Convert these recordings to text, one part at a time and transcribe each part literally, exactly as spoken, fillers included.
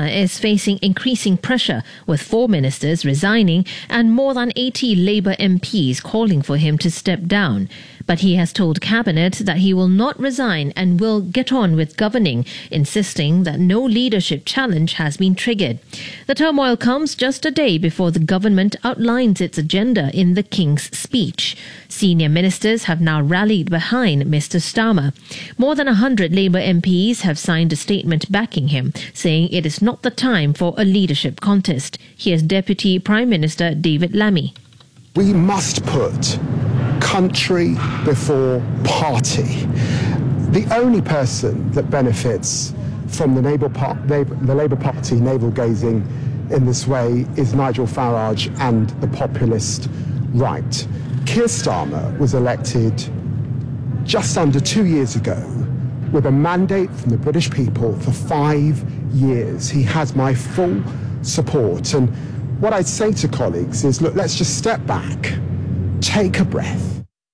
Starmer is facing increasing pressure, with four ministers resigning and more than eighty Labour M Ps calling for him to step down. But he has told Cabinet that he will not resign and will get on with governing, insisting that no leadership challenge has been triggered. The turmoil comes just a day before the government outlines its agenda in the King's speech. Senior ministers have now rallied behind Mister Starmer. More than one hundred Labour M Ps have signed a statement backing him, saying it is not the time for a leadership contest. Here's Deputy Prime Minister David Lammy. We must put country before party. The only person that benefits from the Labour, Par- Labour, the Labour Party navel-gazing in this way is Nigel Farage and the populist right. Keir Starmer was elected just under two years ago with a mandate from the British people for five years. He has my full support. And what I'd say to colleagues is, look, let's just step back, take a breath.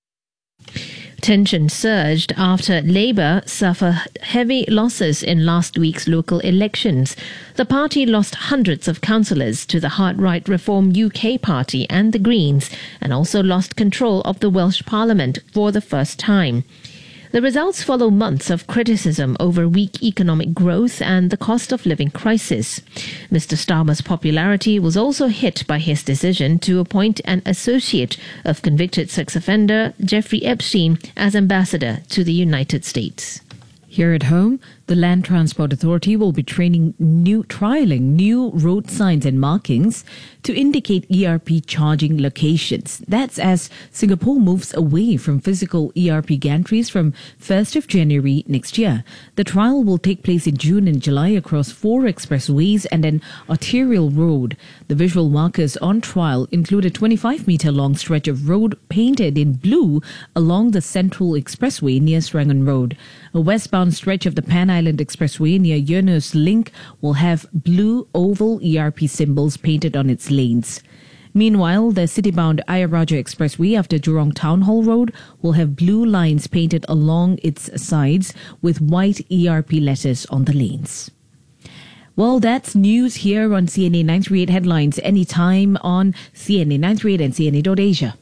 Tension surged after Labour suffered heavy losses in last week's local elections. The party lost hundreds of councillors to the hard-right Reform U K party and the Greens, and also lost control of the Welsh Parliament for the first time. The results follow months of criticism over weak economic growth and the cost of living crisis. Mister Starmer's popularity was also hit by his decision to appoint an associate of convicted sex offender Jeffrey Epstein as ambassador to the United States. Here at home, the Land Transport Authority will be training new, trialling new road signs and markings to indicate E R P charging locations. That's as Singapore moves away from physical E R P gantries from first of January next year. The trial will take place in June and July across four expressways and an arterial road. The visual markers on trial include a twenty-five metre long stretch of road painted in blue along the Central Expressway near Serangoon Road. A westbound stretch of the Pan Island Expressway near Eunos Link will have blue oval E R P symbols painted on its lanes. Meanwhile, the city-bound Ayer Rajah Expressway after Jurong Town Hall Road will have blue lines painted along its sides with white E R P letters on the lanes. Well, that's news here on C N A nine thirty-eight Headlines anytime on C N A nine thirty-eight and C N A dot Asia.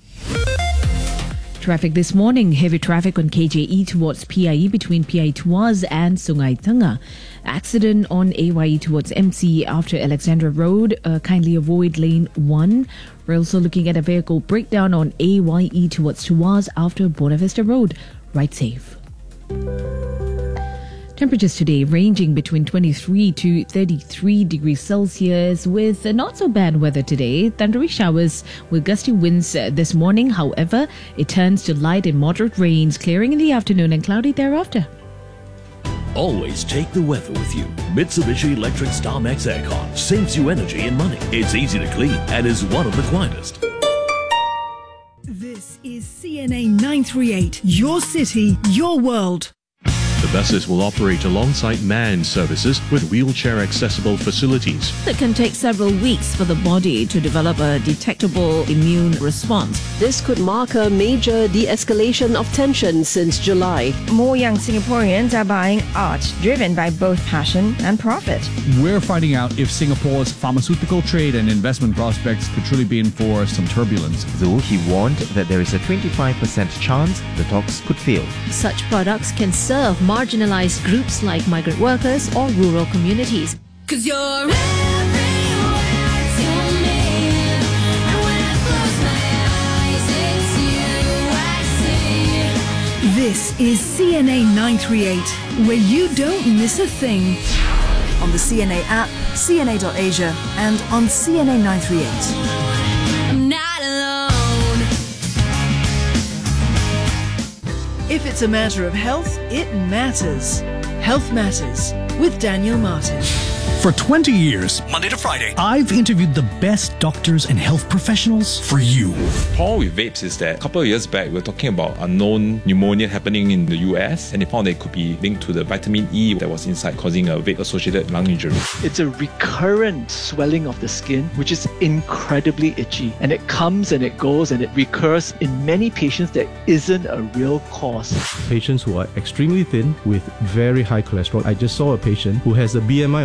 Traffic this morning, heavy traffic on K J E towards P I E between P I E Tuas and Sungai Tengah. Accident on A Y E towards M C after Alexandra Road. Uh, kindly avoid lane one. We're also looking at a vehicle breakdown on A Y E towards Tuas after Buona Vista Road. Ride safe. Temperatures today ranging between twenty-three to thirty-three degrees Celsius with not so bad weather today. Thundery showers with gusty winds this morning. However, it turns to light and moderate rains, clearing in the afternoon and cloudy thereafter. Always take the weather with you. Mitsubishi Electric Star Max Aircon saves you energy and money. It's easy to clean and is one of the quietest. This is C N A nine thirty-eight, your city, your world. The buses will operate alongside manned services with wheelchair-accessible facilities. It can take several weeks for the body to develop a detectable immune response. This could mark a major de-escalation of tension since July. More young Singaporeans are buying art driven by both passion and profit. We're finding out if Singapore's pharmaceutical trade and investment prospects could truly be in for some turbulence. Though he warned that there is a twenty-five percent chance the talks could fail. Such products can serve marginalized groups like migrant workers or rural communities. 'Cause you're everywhere to me, and when I close my eyes, it's you I see. This is C N A nine thirty-eight, where you don't miss a thing. On the C N A app, C N A dot Asia, and on C N A nine thirty-eight. I'm not alone. If it's a matter of health, it matters. Health Matters with Daniel Martin. For twenty years, Monday to Friday, I've interviewed the best doctors and health professionals for you. The problem with vapes is that a couple of years back, we were talking about unknown pneumonia happening in the U S, and they found that it could be linked to the vitamin E that was inside, causing a vape-associated lung injury. It's a recurrent swelling of the skin, which is incredibly itchy, and it comes and it goes and it recurs in many patients that isn't a real cause. Patients who are extremely thin with very high cholesterol. I just saw a patient who has a B M I of twenty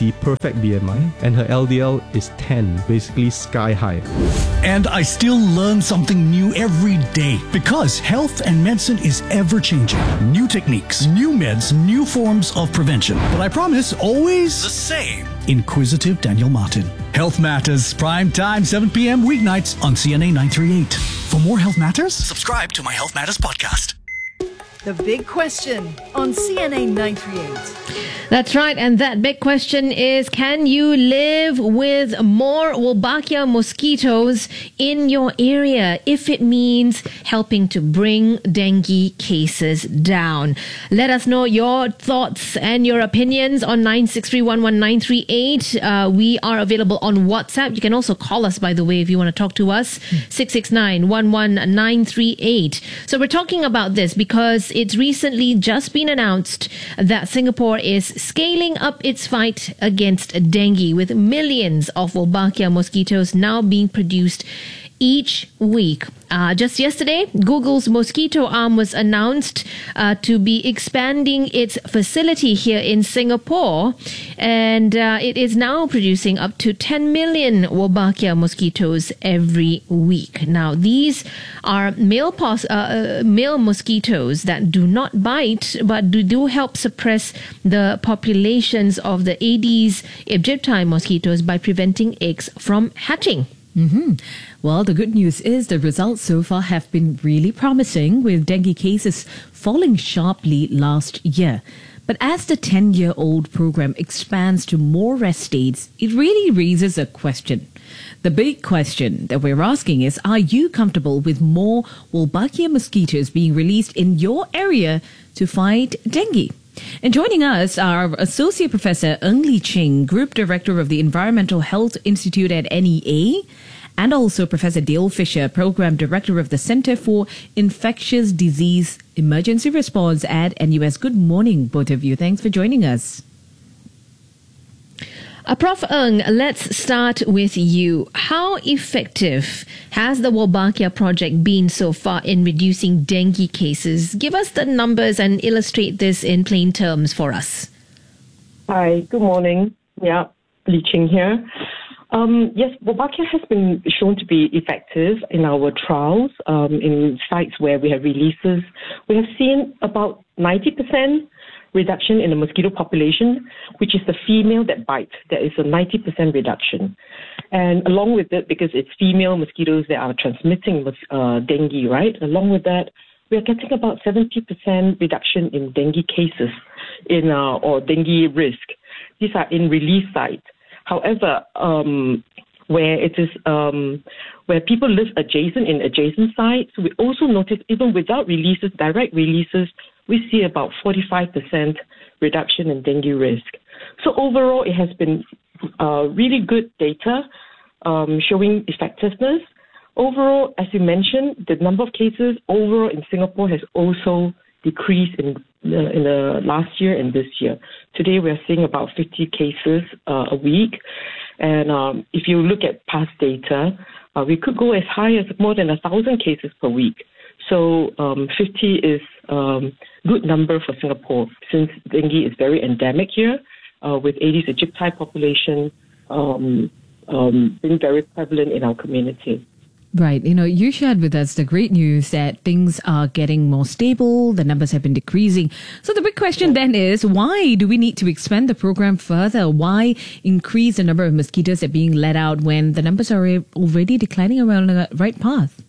the perfect B M I, and her L D L is ten, basically sky high. And I still learn something new every day because health and medicine is ever changing. New techniques, new meds, new forms of prevention. But I promise, always the same. Inquisitive Daniel Martin. Health Matters, prime time, seven p.m. weeknights on C N A nine thirty-eight. For more Health Matters, subscribe to my Health Matters podcast. The Big Question on C N A nine thirty-eight. That's right, and that big question is, can you live with more Wolbachia mosquitoes in your area if it means helping to bring dengue cases down? Let us know your thoughts and your opinions on nine six three one one nine three eight. Uh, we are available on WhatsApp. You can also call us, by the way, if you want to talk to us, six six nine one one nine three eight. So we're talking about this because it's recently just been announced that Singapore is scaling up its fight against dengue, with millions of Wolbachia mosquitoes now being produced each week. Uh, just yesterday, Google's mosquito arm was announced uh, to be expanding its facility here in Singapore, and uh, it is now producing up to ten million Wolbachia mosquitoes every week. Now, these are male pos- uh, uh, male mosquitoes that do not bite, but do, do help suppress the populations of the Aedes aegypti mosquitoes by preventing eggs from hatching. Mm-hmm. Well, the good news is the results so far have been really promising, with dengue cases falling sharply last year. But as the ten-year-old program expands to more rest states, it really raises a question. The big question that we're asking is, are you comfortable with more Wolbachia mosquitoes being released in your area to fight dengue? And joining us are Associate Professor Ng Lee Ching, Group Director of the Environmental Health Institute at N E A, and also Professor Dale Fisher, Program Director of the Center for Infectious Disease Emergency Response at N U S. Good morning, both of you. Thanks for joining us. Uh, Professor Ng, let's start with you. How effective has the Wolbachia project been so far in reducing dengue cases? Give us the numbers and illustrate this in plain terms for us. Hi, good morning. Yeah, Lee Ching here. Um, yes, Wolbachia has been shown to be effective in our trials um, in sites where we have releases. We have seen about ninety percent reduction in the mosquito population, which is the female that bite. There is a ninety percent reduction. And along with it, because it's female mosquitoes that are transmitting uh, dengue, right? Along with that, we are getting about seventy percent reduction in dengue cases in uh, or dengue risk. These are in release sites. However, um, where it is um, where people live adjacent in adjacent sites, we also notice even without releases, direct releases, we see about forty-five percent reduction in dengue risk. So overall, it has been uh, really good data um, showing effectiveness. Overall, as you mentioned, the number of cases overall in Singapore has also decreased in the, in the last year and this year. Today, we are seeing about fifty cases uh, a week. And um, if you look at past data, uh, we could go as high as more than one thousand cases per week. So um, fifty is a um, good number for Singapore, since dengue is very endemic here, uh, with Aedes aegypti population um, um, being very prevalent in our community. Right. You know, you shared with us the great news that things are getting more stable, the numbers have been decreasing. So the big question then is, why do we need to expand the program further? Why increase the number of mosquitoes that are being let out when the numbers are already declining around the right path?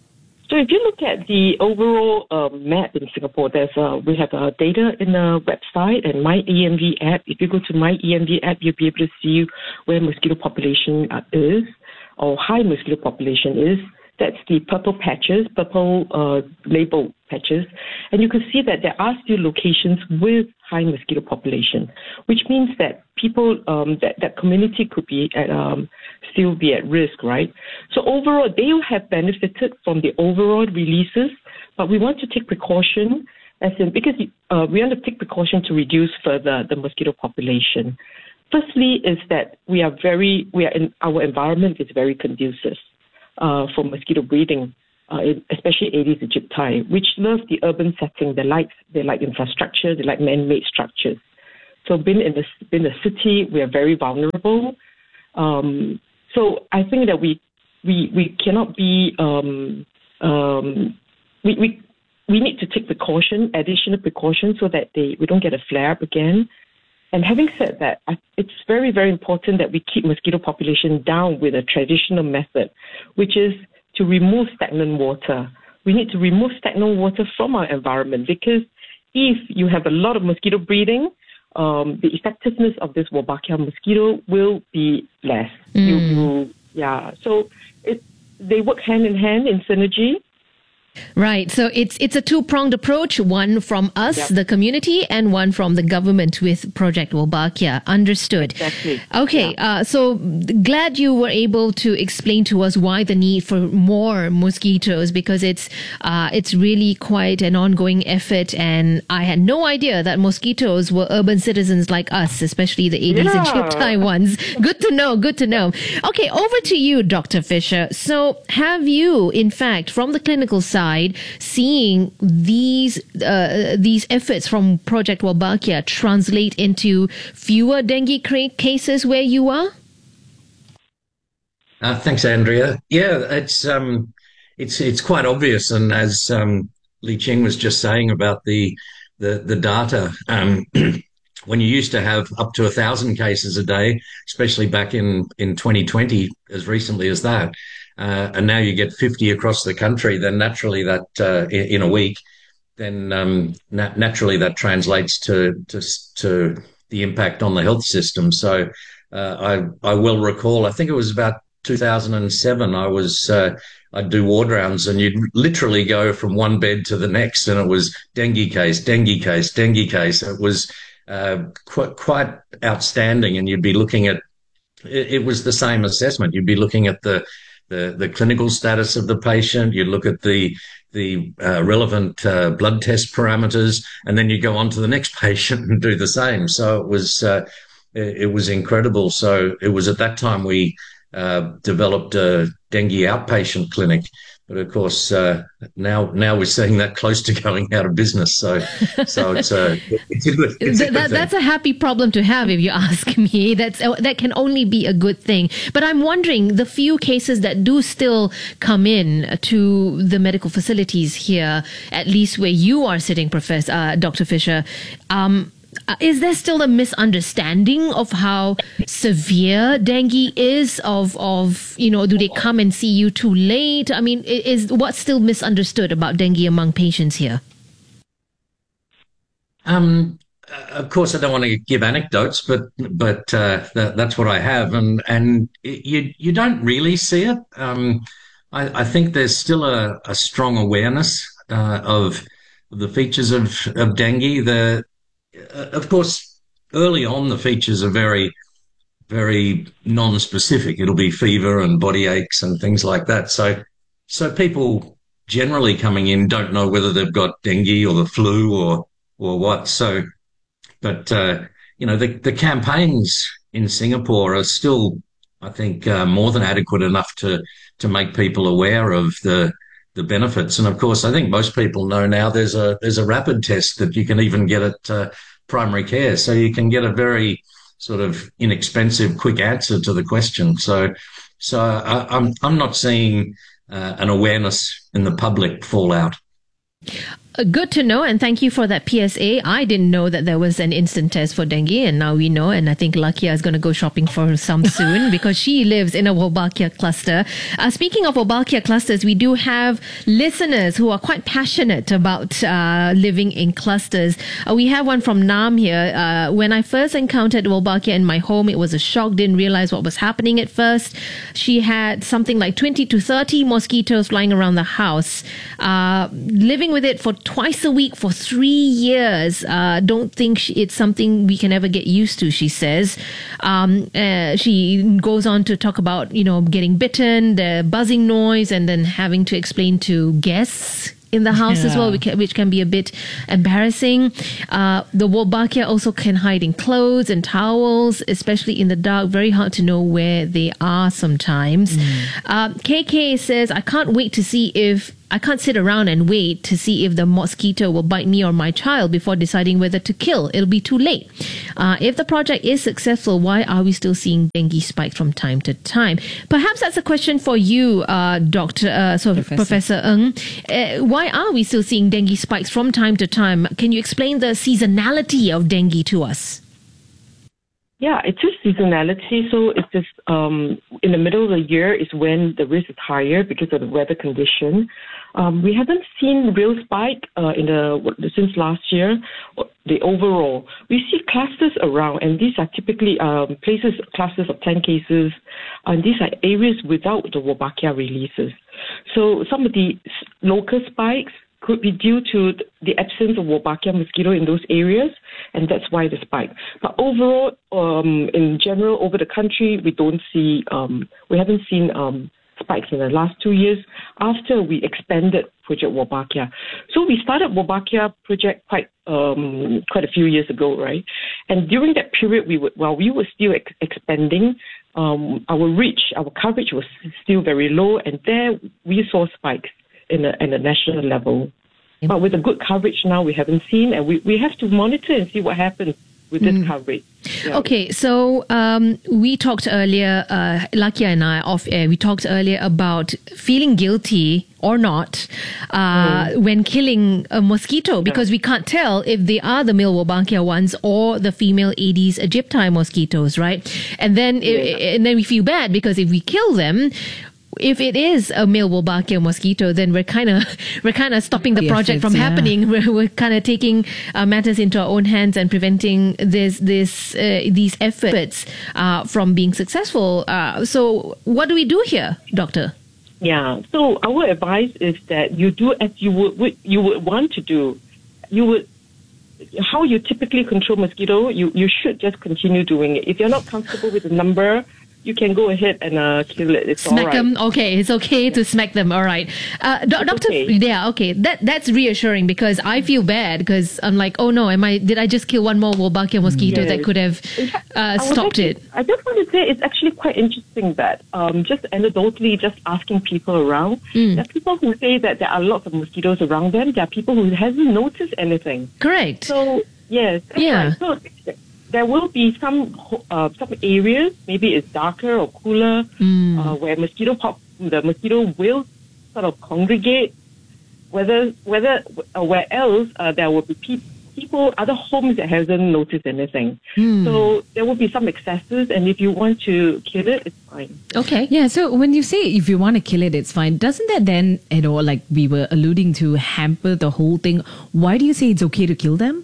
So if you look at the overall uh, map in Singapore, there's uh, we have uh, data in the website and My E M V app. If you go to My E M V app, you'll be able to see where mosquito population uh, is, or high mosquito population is. That's the purple patches, purple uh, label patches. And you can see that there are still locations with high mosquito population, which means that people, um, that, that community could be at, um, still be at risk, right? So overall, they have benefited from the overall releases, but we want to take precaution, as in, because uh, we want to take precaution to reduce further the mosquito population. Firstly, is that we are very, we are in, our environment is very conducive uh, for mosquito breeding, uh, especially Aedes aegypti, which love the urban setting. They like, they like infrastructure, they like man-made structures. So being in the, in the city, we are very vulnerable. Um, so I think that we we, we cannot be, um, um, we, we we need to take precaution, additional precautions so that they we don't get a flare-up again. And having said that, I, it's very, very important that we keep mosquito population down with a traditional method, which is to remove stagnant water. We need to remove stagnant water from our environment because if you have a lot of mosquito breeding, um, the effectiveness of this Wolbachia mosquito will be less. Mm. You, you, yeah, so it, they work hand in hand in synergy. Right. So it's it's a two-pronged approach, one from us, Yep. the community, and one from the government with Project Wolbachia. Understood. Exactly. Okay. Uh, so glad you were able to explain to us why the need for more mosquitoes, because it's uh, it's really quite an ongoing effort, and I had no idea that mosquitoes were urban citizens like us, especially the Aedes Yeah. aegypti ones. Good to know. Good to know. Okay. Over to you, Doctor Fisher. So have you, in fact, from the clinical side, seeing these uh, these efforts from Project Wolbachia translate into fewer dengue cra- cases where you are? Uh, thanks, Andrea. Yeah, it's um, it's it's quite obvious, and as um, Li Ching was just saying about the the the data, um, when you used to have up to a thousand cases a day, especially back in in twenty twenty, as recently as that. Uh, and now you get fifty across the country, then naturally that uh, in, in a week, then um, na- naturally that translates to, to to the impact on the health system. So uh, I I will recall, I think it was about two thousand seven. I was uh, I'd do ward rounds, and you'd literally go from one bed to the next, and it was dengue case, dengue case, dengue case. It was uh, quite quite outstanding, and you'd be looking at it, it was the same assessment. You'd be looking at the The, the clinical status of the patient, you look at the the uh, relevant uh, blood test parameters, and then you go on to the next patient and do the same. So it was uh, it, it was incredible. So it was at that time we uh, developed a dengue outpatient clinic. But of course, uh, now now we're seeing that close to going out of business. So so it's a it's a good. It's a Th- good that, thing. that's a happy problem to have, if you ask me. That's uh, that can only be a good thing. But I'm wondering, the few cases that do still come in to the medical facilities here, at least where you are sitting, Professor uh, Doctor Fisher. Um, Uh, is there still a misunderstanding of how severe dengue is? Of of you know, do they come and see you too late? I mean, i- is what's still misunderstood about dengue among patients here? Um, uh, of course, I don't want to give anecdotes, but but uh, that, that's what I have, and and it, you you don't really see it. Um, I, I think there's still a, a strong awareness uh, of the features of of dengue. The uh, of course, early on, the features are very very non-specific. It'll be fever and body aches and things like that. So so people generally coming in don't know whether they've got dengue or the flu or or what. So, but, uh, you know, the, the campaigns in Singapore are still, I think, uh, more than adequate enough to, to make people aware of the, the benefits. And of course, I think most people know now there's a, there's a rapid test that you can even get at uh, primary care. So you can get a very sort of inexpensive, quick answer to the question. So, so I, I'm, I'm not seeing uh, an awareness in the public fallout. Uh, Good to know, and thank you for that P S A. I didn't know that there was an instant test for dengue, and now we know, and I think Lakia is going to go shopping for some soon because she lives in a Wolbachia cluster. Uh, speaking of Wolbachia clusters, we do have listeners who are quite passionate about uh, living in clusters. Uh, we have one from Nam here. Uh, when I first encountered Wolbachia in my home, it was a shock, didn't realize what was happening at first. She had something like twenty to thirty mosquitoes flying around the house. Uh, living with it for twice a week for three years. Uh, don't think she, it's something we can ever get used to, she says. Um, uh, she goes on to talk about, you know, getting bitten, the buzzing noise, and then having to explain to guests in the house as Yeah. well, which can, which can be a bit embarrassing. Uh, the Wolbachia also can hide in clothes and towels, especially in the dark. Very hard to know where they are sometimes. Uh, K K says, I can't wait to see if I can't sit around and wait to see if the mosquito will bite me or my child before deciding whether to kill. It'll be too late. Uh, if the project is successful, why are we still seeing dengue spikes from time to time? Perhaps that's a question for you, uh, Doctor Uh, so Professor, Professor Ng. Uh, why are we still seeing dengue spikes from time to time? Can you explain the seasonality of dengue to us? Yeah, it's just seasonality. So it's just um, in the middle of the year is when the risk is higher because of the weather condition. Um, we haven't seen real spike uh, in the since last year. The overall, we see clusters around, and these are typically um, places clusters of ten cases, and these are areas without the Wolbachia releases. So some of the s- local spikes could be due to the absence of Wolbachia mosquito in those areas, and that's why the spike. But overall, um, in general, over the country, we don't see, um, we haven't seen um, spikes in the last two years after we expanded Project Wolbachia. So we started Wolbachia project quite um, quite a few years ago, right? And during that period, we were, while we were still ex- expanding, um, our reach, our coverage was still very low, and there we saw spikes in a, in a national level. But with the good coverage now, we haven't seen, and we, we have to monitor and see what happens with this coverage. Yeah. Okay, so um, we talked earlier, uh, Lakia and I off air, we talked earlier about feeling guilty or not uh, mm. when killing a mosquito, because yeah. we can't tell if they are the male Wolbachia ones or the female Aedes aegypti mosquitoes, right? And then, yeah. it, and then we feel bad because if we kill them, if it is a male Wolbachia mosquito, then we're kind of we're kind of stopping the, the project efforts, from yeah. happening. We're, we're kind of taking uh, matters into our own hands and preventing this this uh, these efforts uh, from being successful. Uh, so, what do we do here, Doctor? Yeah. So our advice is that you do as you would, would you would want to do. You would. How you typically control mosquito, you you should just continue doing it. If you're not comfortable with the number, you can go ahead and uh, kill it. It's smack all right. them. Okay, it's okay to smack them. All right, uh, do- Doctor. Okay. Yeah, okay. That that's reassuring because I feel bad because I'm like, oh no, am I? Did I just kill one more Wolbachia mosquito yes. that could have uh, stopped actually, it? I just want to say it's actually quite interesting that um, just anecdotally, just asking people around, mm. there are people who say that there are lots of mosquitoes around them. There are people who hasn't noticed anything. Correct. So yes, that's yeah. right. So there will be some uh, some areas, maybe it's darker or cooler, mm. uh, where mosquito pop, the mosquito will sort of congregate. Whether whether uh, where else uh, there will be pe- people, other homes that hasn't noticed anything. Mm. So there will be some excesses, and if you want to kill it, it's fine. Okay. Yeah. So when you say if you want to kill it, it's fine. Doesn't that then, you know, like we were alluding to, hamper the whole thing? Why do you say it's okay to kill them?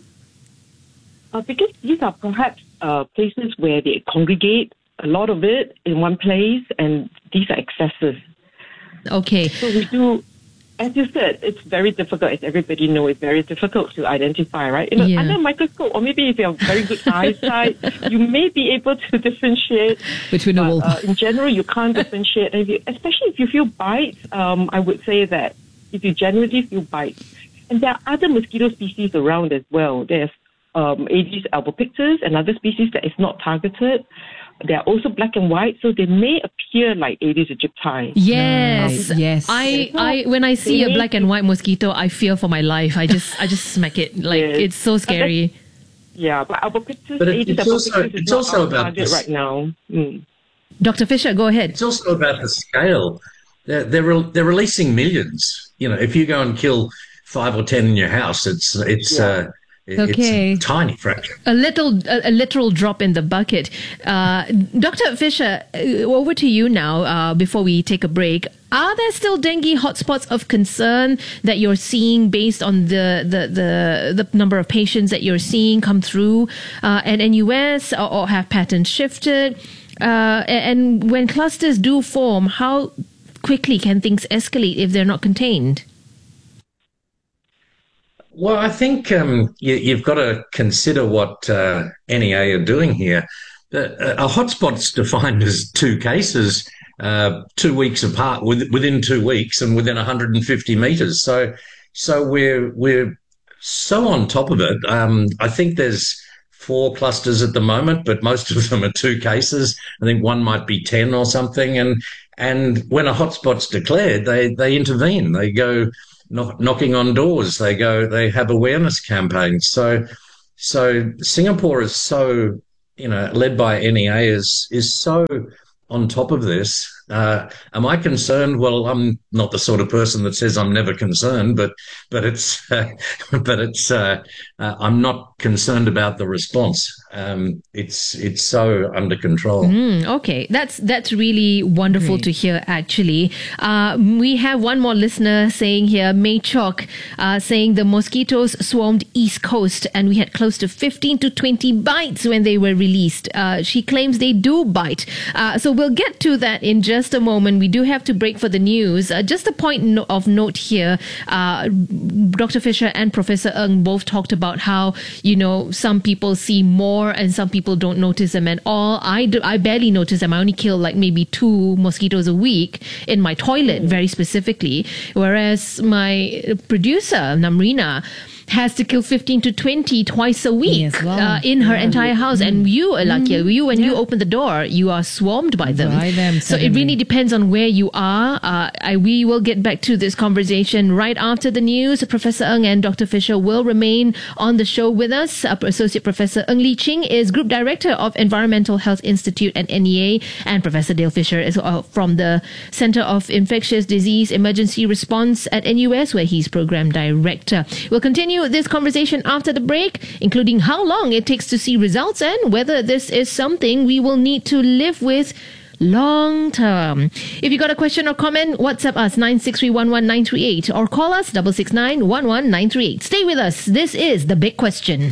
Uh, because these are perhaps uh, places where they congregate a lot of it in one place, and these are excesses. Okay. So we do, as you said, it's very difficult, as everybody knows, it's very difficult to identify, right? You know, Yeah. under a microscope, or maybe if you have very good eyesight, you may be able to differentiate. Between but, the wolf. uh, in general, you can't differentiate. And if you, especially if you feel bites, um, I would say that if you generally feel bites. And there are other mosquito species around as well. There's um, Aedes albopictus, another species that is not targeted. They are also black and white, so they may appear like Aedes aegypti. Yes, Um, yes. I, I, when I see a They black and white mosquito, I fear for my life. I just, I just smack it. Like Yes. it's so scary. Yeah, but albopictus, But it- Aedes it's also- albopictus is it's not also our about target this- right now. Mm. Doctor Fisher, go ahead. It's also about the scale. They're they're, re- they're releasing millions. You know, if you go and kill five or ten in your house, it's it's uh, it- Okay. it's a tiny fraction. A little, a, a literal drop in the bucket. Uh, Doctor Fisher, uh, over to you now. Uh, before we take a break, are there still dengue hotspots of concern that you're seeing based on the the the, the number of patients that you're seeing come through uh, at N U S, or, or have patterns shifted? Uh, and and when clusters do form, how quickly can things escalate if they're not contained? Well, I think um, you, you've got to consider what uh, N E A are doing here. Uh, a hotspot's defined as two cases, uh, two weeks apart, with, within two weeks, and within one hundred fifty metres. So, so we're we're so on top of it. Um, I think there's four clusters at the moment, but most of them are two cases. I think one might be ten or something, and And when a hotspot's declared, they, they intervene. They go knock, knocking on doors. They go, they have awareness campaigns. So, so Singapore is so, you know, led by N E A is, is so on top of this. Uh, am I concerned? Well, I'm not the sort of person that says I'm never concerned, but but it's uh, but it's uh, uh, I'm not concerned about the response. Um, it's it's so under control. Mm, okay, that's that's really wonderful Great. to hear. Actually, uh, we have one more listener saying here, May Chok, uh, saying the mosquitoes swarmed East Coast and we had close to fifteen to twenty bites when they were released. Uh, she claims they do bite. Uh, so we'll get to that in just a moment. We do have to break for the news. Uh, just a point no- of note here, uh, Doctor Fisher and Professor Ng both talked about how, you know, some people see more and some people don't notice them at all. I, do, I barely notice them. I only kill like maybe two mosquitoes a week in my toilet, very specifically. Whereas my producer, Namrina, has to kill fifteen to twenty twice a week Yes, wow. uh, in her Yeah. entire house. Mm. And you, Alakia, Mm. you, when you Yeah. open the door, you are swarmed by them. By them, so it suddenly. really depends on where you are. Uh, I, we will get back to this conversation right after the news. Professor Ng and Doctor Fisher will remain on the show with us. Uh, Associate Professor Ng Li Ching is Group Director of Environmental Health Institute at N E A, and Professor Dale Fisher is uh, from the Center of Infectious Disease Emergency Response at N U S, where he's Program Director. We'll continue this conversation after the break, including how long it takes to see results and whether this is something we will need to live with long term. If you got a question or comment, WhatsApp us nine six three one one nine three eight or call us double six nine one one nine three eight. Stay with us. This is The Big Question.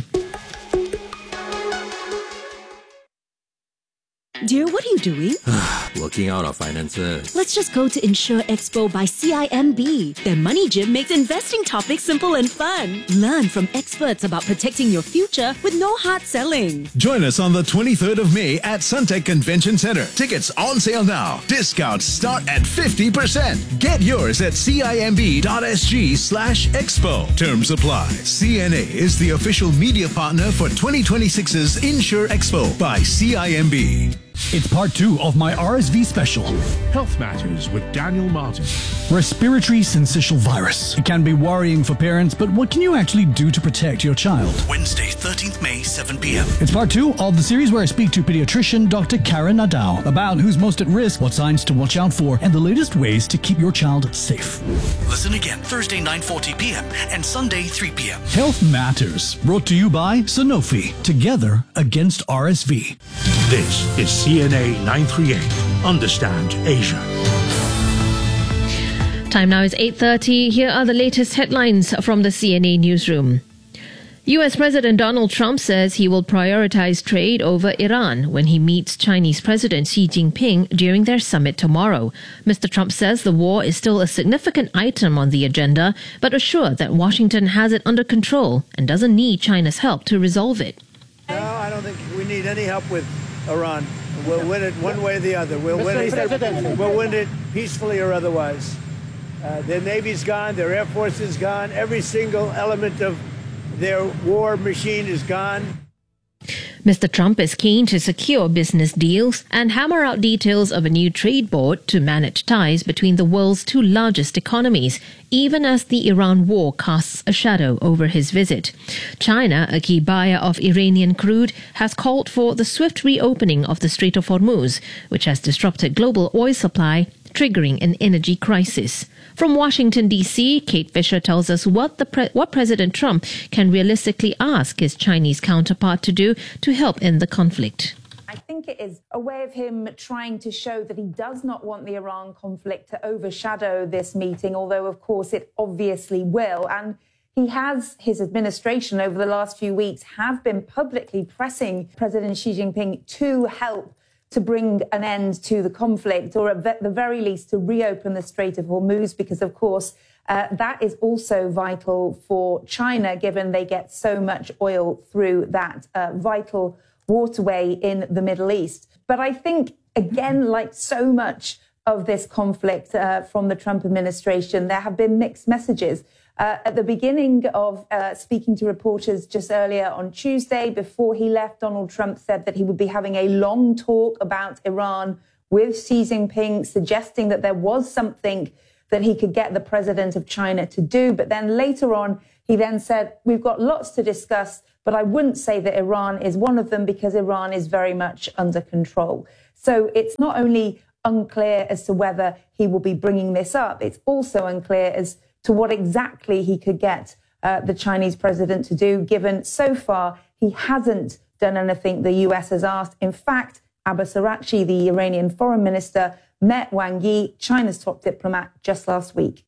Dear, what are you doing? Working out our finances. Let's just go to Insure Expo by C I M B. Their money gym makes investing topics simple and fun. Learn from experts about protecting your future with no hard selling. Join us on the twenty-third of May at Suntec Convention Center. Tickets on sale now. Discounts start at fifty percent. Get yours at cimb.sg slash expo. Terms apply. C N A is the official media partner for twenty twenty-six's Insure Expo by C I M B. It's part two of my R S V special. Health Matters with Daniel Martin. Respiratory syncytial virus. It can be worrying for parents, but what can you actually do to protect your child? Wednesday, thirteenth May, seven p.m. It's part two of the series where I speak to pediatrician Doctor Karen Nadal about who's most at risk, what signs to watch out for, and the latest ways to keep your child safe. Listen again Thursday, nine forty p.m. and Sunday, three p.m. Health Matters, brought to you by Sanofi, together against R S V. This is C N A nine thirty-eight. Understand Asia. Time now is eight thirty. Here are the latest headlines from the C N A newsroom. U S President Donald Trump says he will prioritize trade over Iran when he meets Chinese President Xi Jinping during their summit tomorrow. Mister Trump says the war is still a significant item on the agenda, but assured that Washington has it under control and doesn't need China's help to resolve it. No, I don't think we need any help with Iran. We'll win it one way or the other. We'll win it, we'll win it peacefully or otherwise. Uh, their Navy's gone, their Air Force is gone, every single element of their war machine is gone. Mister Trump is keen to secure business deals and hammer out details of a new trade board to manage ties between the world's two largest economies, even as the Iran war casts a shadow over his visit. China, a key buyer of Iranian crude, has called for the swift reopening of the Strait of Hormuz, which has disrupted global oil supply, triggering an energy crisis. From Washington, D C, Kate Fisher tells us what the pre- what President Trump can realistically ask his Chinese counterpart to do to help end the conflict. I think it is a way of him trying to show that he does not want the Iran conflict to overshadow this meeting, although, of course, it obviously will. And he has, his administration over the last few weeks have been publicly pressing President Xi Jinping to help to bring an end to the conflict, or at the very least to reopen the Strait of Hormuz, because, of course, uh, that is also vital for China, given they get so much oil through that uh, vital waterway in the Middle East. But I think, again, like so much of this conflict uh, from the Trump administration, there have been mixed messages. Uh, at the beginning of uh, speaking to reporters just earlier on Tuesday, before he left, Donald Trump said that he would be having a long talk about Iran with Xi Jinping, suggesting that there was something that he could get the president of China to do. But then later on, he then said, we've got lots to discuss, but I wouldn't say that Iran is one of them because Iran is very much under control. So it's not only unclear as to whether he will be bringing this up, it's also unclear as to what exactly he could get uh, the Chinese president to do, given so far he hasn't done anything the U S has asked. In fact, Abbas Araghchi, the Iranian foreign minister, met Wang Yi, China's top diplomat, just last week.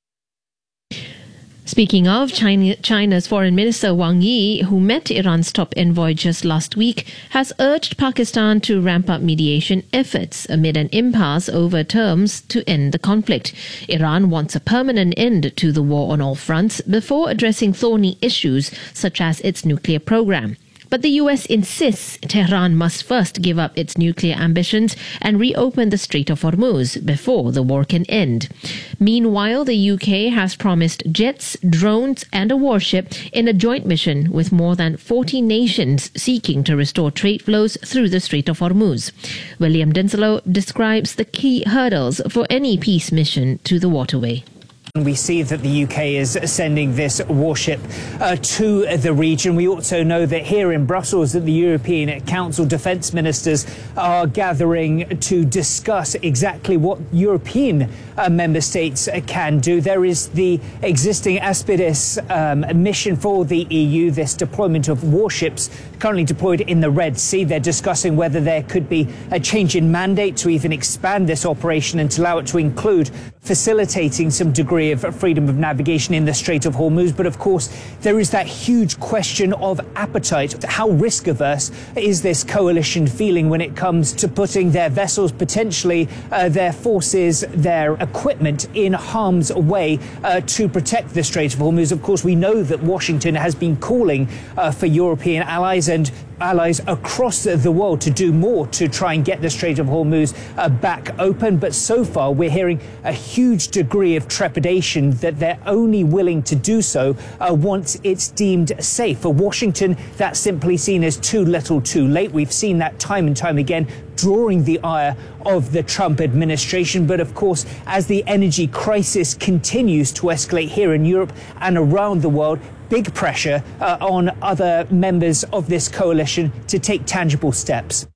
Speaking of, China, China's Foreign Minister Wang Yi, who met Iran's top envoy just last week, has urged Pakistan to ramp up mediation efforts amid an impasse over terms to end the conflict. Iran wants a permanent end to the war on all fronts before addressing thorny issues such as its nuclear program. But the U S insists Tehran must first give up its nuclear ambitions and reopen the Strait of Hormuz before the war can end. Meanwhile, the U K has promised jets, drones and a warship in a joint mission with more than forty nations seeking to restore trade flows through the Strait of Hormuz. William Dinslow describes the key hurdles for any peace mission to the waterway. We see that the U K is sending this warship uh, to the region. We also know that here in Brussels that the European Council defence ministers are gathering to discuss exactly what European uh, member states can do. There is the existing Aspides um, mission for the E U, this deployment of warships currently deployed in the Red Sea. They're discussing whether there could be a change in mandate to even expand this operation and to allow it to include facilitating some degree of freedom of navigation in the Strait of Hormuz. But of course, there is that huge question of appetite. How risk averse is this coalition feeling when it comes to putting their vessels, potentially uh, their forces, their equipment in harm's way uh, to protect the Strait of Hormuz? Of course, we know that Washington has been calling uh, for European allies and allies across the world to do more to try and get the Strait of Hormuz uh, back open. But so far, we're hearing a huge degree of trepidation that they're only willing to do so uh, once it's deemed safe. For Washington, that's simply seen as too little too late. We've seen that time and time again, drawing the ire of the Trump administration. But of course, as the energy crisis continues to escalate here in Europe and around the world, big pressure uh, on other members of this coalition to take tangible steps.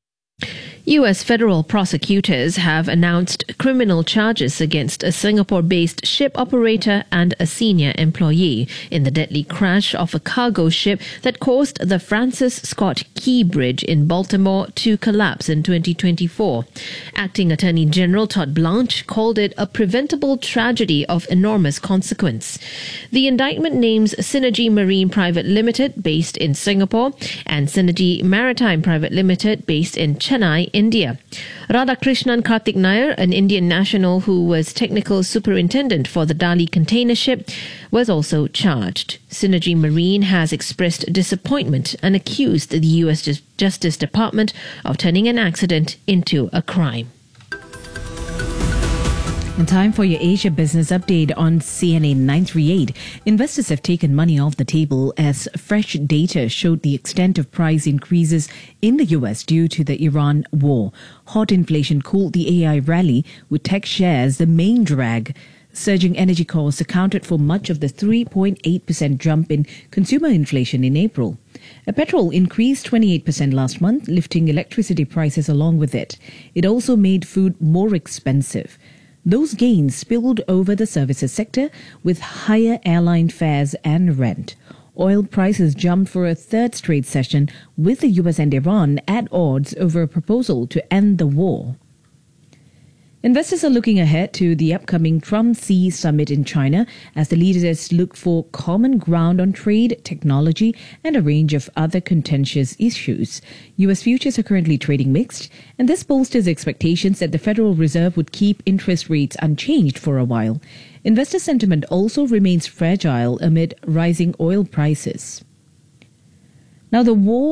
U S federal prosecutors have announced criminal charges against a Singapore-based ship operator and a senior employee in the deadly crash of a cargo ship that caused the Francis Scott Key Bridge in Baltimore to collapse in twenty twenty-four. Acting Attorney General Todd Blanche called it a preventable tragedy of enormous consequence. The indictment names Synergy Marine Private Limited, based in Singapore, and Synergy Maritime Private Limited, based in Chennai, India. Radhakrishnan Karthik Nair, an Indian national who was technical superintendent for the Dali container ship, was also charged. Synergy Marine has expressed disappointment and accused the U S Justice Department of turning an accident into a crime. And time for your Asia Business Update on C N A nine thirty-eight. Investors have taken money off the table as fresh data showed the extent of price increases in the U S due to the Iran war. Hot inflation cooled the A I rally, with tech shares the main drag. Surging energy costs accounted for much of the three point eight percent jump in consumer inflation in April. A petrol increased twenty-eight percent last month, lifting electricity prices along with it. It also made food more expensive. Those gains spilled over the services sector with higher airline fares and rent. Oil prices jumped for a third straight session, with the U S and Iran at odds over a proposal to end the war. Investors are looking ahead to the upcoming Trump-Xi summit in China as the leaders look for common ground on trade, technology, and a range of other contentious issues. U S futures are currently trading mixed, and this bolsters expectations that the Federal Reserve would keep interest rates unchanged for a while. Investor sentiment also remains fragile amid rising oil prices. Now, the war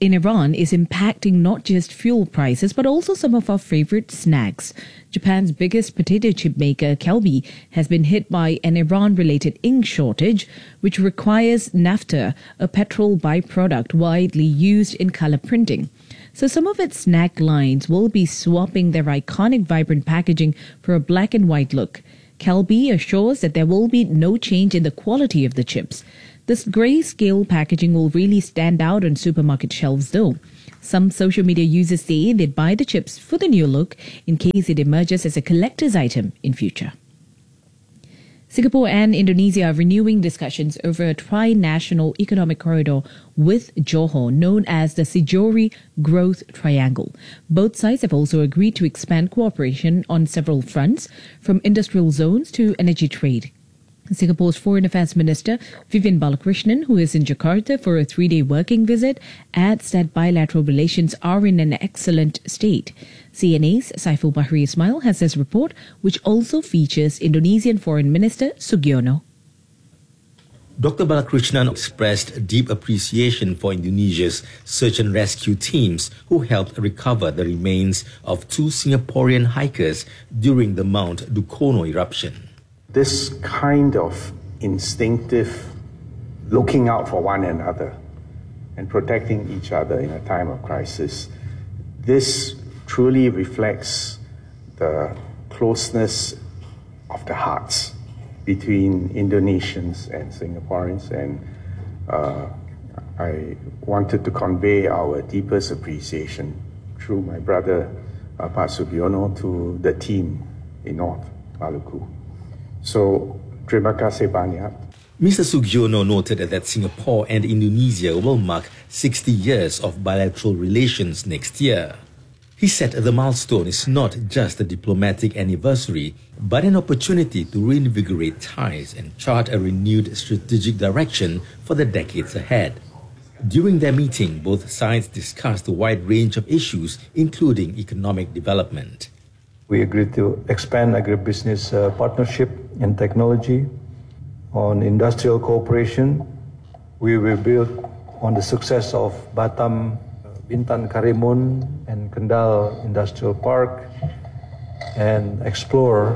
in Iran is impacting not just fuel prices but also some of our favorite snacks. Japan's biggest potato chip maker, Calbee, has been hit by an Iran-related ink shortage, which requires naphtha, a petrol byproduct widely used in color printing. So some of its snack lines will be swapping their iconic vibrant packaging for a black and white look. Calbee assures that there will be no change in the quality of the chips. This grayscale packaging will really stand out on supermarket shelves though. Some social media users say they'd buy the chips for the new look in case it emerges as a collector's item in future. Singapore and Indonesia are renewing discussions over a tri-national economic corridor with Johor, known as the Sijori Growth Triangle. Both sides have also agreed to expand cooperation on several fronts, from industrial zones to energy trade. Singapore's Foreign Affairs Minister Vivian Balakrishnan, who is in Jakarta for a three-day working visit, adds that bilateral relations are in an excellent state. C N A's Saiful Bahri Ismail has this report, which also features Indonesian Foreign Minister Sugiono. Doctor Balakrishnan expressed deep appreciation for Indonesia's search and rescue teams who helped recover the remains of two Singaporean hikers during the Mount Dukono eruption. This kind of instinctive looking out for one another and protecting each other in a time of crisis, this truly reflects the closeness of the hearts between Indonesians and Singaporeans, and uh, I wanted to convey our deepest appreciation through my brother uh, Pak Sugiono to the team in North Maluku. So, terima kasih banyak. Mister Sugiono noted that Singapore and Indonesia will mark sixty years of bilateral relations next year. He said the milestone is not just a diplomatic anniversary, but an opportunity to reinvigorate ties and chart a renewed strategic direction for the decades ahead. During their meeting, both sides discussed a wide range of issues, including economic development. We agreed to expand agribusiness uh, partnership in technology. On industrial cooperation, we will build on the success of Batam, Bintan Karimun, and Kendal Industrial Park, and explore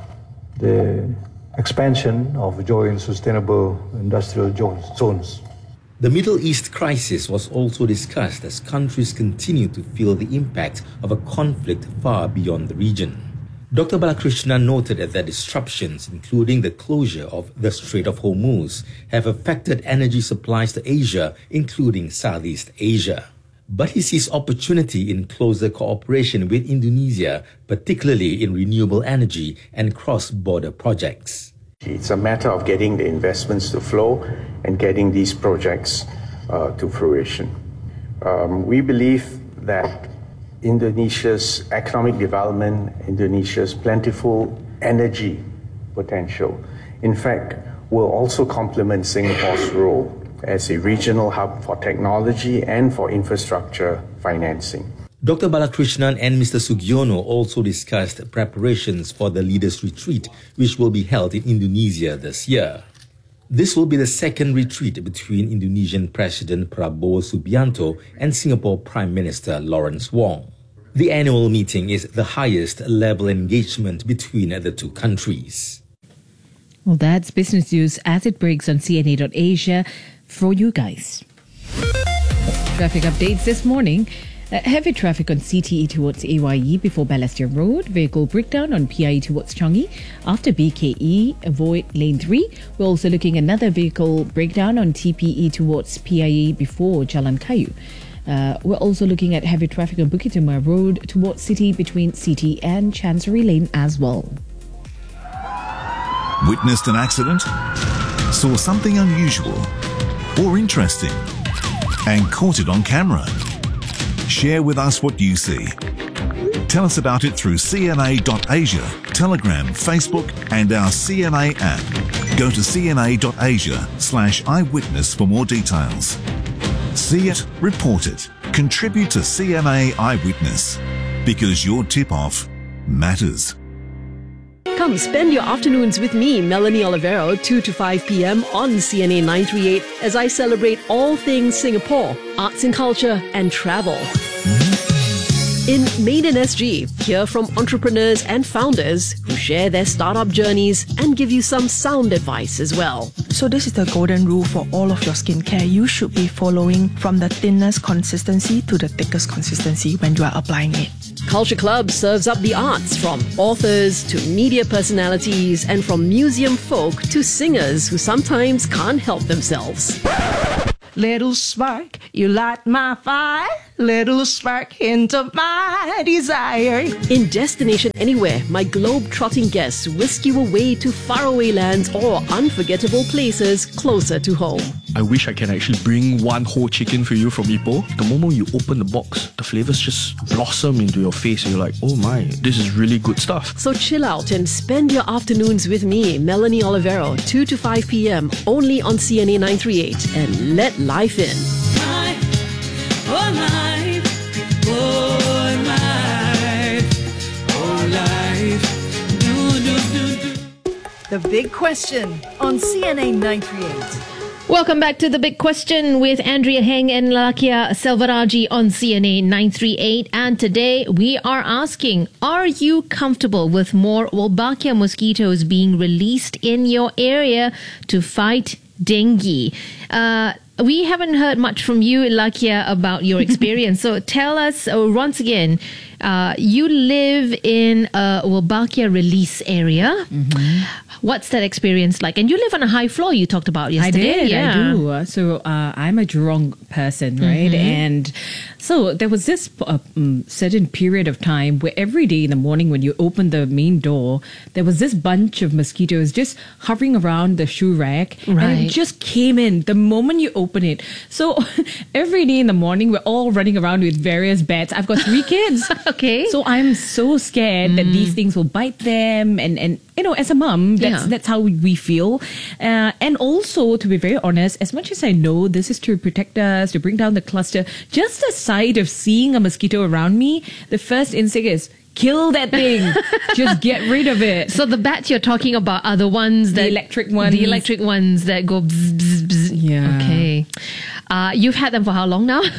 the expansion of joint sustainable industrial zones. The Middle East crisis was also discussed as countries continue to feel the impact of a conflict far beyond the region. Doctor Balakrishnan noted that disruptions, including the closure of the Strait of Hormuz, have affected energy supplies to Asia, including Southeast Asia. But he sees opportunity in closer cooperation with Indonesia, particularly in renewable energy and cross-border projects. It's a matter of getting the investments to flow and getting these projects uh, to fruition. Um, we believe that Indonesia's economic development, Indonesia's plentiful energy potential, in fact, will also complement Singapore's role as a regional hub for technology and for infrastructure financing. Doctor Balakrishnan and Mister Sugiono also discussed preparations for the Leaders' Retreat, which will be held in Indonesia this year. This will be the second retreat between Indonesian President Prabowo Subianto and Singapore Prime Minister Lawrence Wong. The annual meeting is the highest level engagement between the two countries. Well, that's business news as it breaks on C N A dot Asia for you guys. Traffic updates this morning. Uh, heavy traffic on C T E towards A Y E before Balestier Road. Vehicle breakdown on P I E towards Changi. After B K E, avoid lane three. We're also looking at another vehicle breakdown on T P E towards P I E before Jalan Kayu. Uh, we're also looking at heavy traffic on Bukit Timah Road towards City between City and Chancery Lane as well. Witnessed an accident? Saw something unusual or interesting and caught it on camera? Share with us what you see. Tell us about it through C N A dot Asia, Telegram, Facebook and our C N A app. Go to C N A dot Asia slash eyewitness for more details. See it, report it, contribute to C N A Eyewitness, because your tip-off matters. Come spend your afternoons with me, Melanie Olivero, two to five p.m. on C N A nine thirty-eight as I celebrate all things Singapore, arts and culture, and travel. In Made in S G, hear from entrepreneurs and founders who share their startup journeys and give you some sound advice as well. So this is the golden rule for all of your skincare. You should be following from the thinnest consistency to the thickest consistency when you are applying it. Culture Club serves up the arts, from authors to media personalities and from museum folk to singers who sometimes can't help themselves. Little spark, you light my fire. Little spark, hint of my desire. In Destination Anywhere, my globe-trotting guests whisk you away to faraway lands or unforgettable places closer to home. I wish I can actually bring one whole chicken for you from Ipoh. The moment you open the box, the flavors just blossom into your face and you're like, oh my, this is really good stuff. So chill out and spend your afternoons with me, Melanie Olivero, two to five p.m. only on C N A nine thirty-eight, and let life in. Life, oh life, oh life, oh life, do, do, do, do. The Big Question on C N A nine thirty-eight. Welcome back to The Big Question with Andrea Heng and Lakia Selvaraji on C N A nine thirty-eight. And today we are asking, are you comfortable with more Wolbachia mosquitoes being released in your area to fight dengue? Uh, we haven't heard much from you, Lakia, about your experience. So tell us uh, once again, uh, you live in a Wolbachia release area. Mm-hmm. What's that experience like? And you live on a high floor, you talked about yesterday. I did, yeah. I do. So uh, I'm a Jurong person, right? Mm-hmm. And so there was this uh, um, certain period of time where every day in the morning when you open the main door, there was this bunch of mosquitoes just hovering around the shoe rack. Right. And it just came in the moment you open it. So every day in the morning, we're all running around with various bats. I've got three kids. Okay. So I'm so scared mm. that these things will bite them. And, and you know, as a mum, that's, yeah. that's how we feel. Uh, and also, to be very honest, as much as I know this is to protect us, to bring down the cluster, just the sight of seeing a mosquito around me, the first instinct is, kill that thing. Just get rid of it. So the bats you're talking about are the ones that... The electric ones. The electric ones that go bzz, bzz, bzz. Yeah. Okay. Uh, you've had them for how long now?